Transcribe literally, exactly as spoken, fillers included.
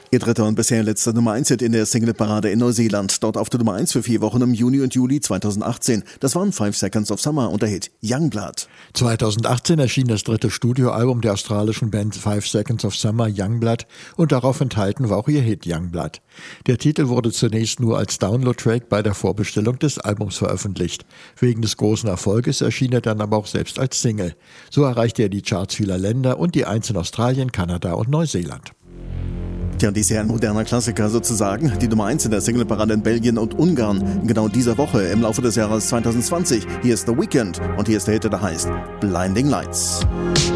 Ihr dritter und bisher letzter Nummer eins Hit in der Singleparade in Neuseeland. Dort auf der Nummer eins für vier Wochen im Juni und Juli zweitausendachtzehn. Das waren Five Seconds of Summer und der Hit Youngblood. zweitausendachtzehn erschien das dritte Studioalbum der australischen Band Five Seconds of Summer, Youngblood, und darauf enthalten war auch ihr Hit Youngblood. Der Titel wurde zunächst nur als Download-Track bei der Vorbestellung des Albums veröffentlicht. Wegen des großen Erfolges erschien er dann aber auch selbst als Single. So erreichte er die Charts vieler Länder und die Eins in Australien, Kanada und Neuseeland. Tja, dies ist ein moderner Klassiker sozusagen. Die Nummer eins in der Singleparade in Belgien und Ungarn. Genau dieser Woche im Laufe des Jahres zweitausendzwanzig. Hier ist The Weeknd und hier ist der Hit, der heißt Blinding Lights.